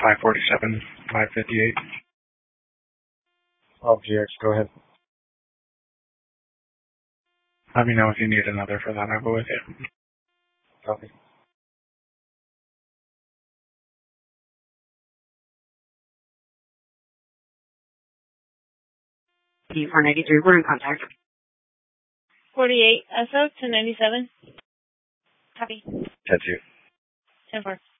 547, 558. 12GX, go ahead. Let me know if you need another for that. I'll go with you. Copy. D493, we're in contact. 48 SO 1097. Copy. 10-2. 10-4.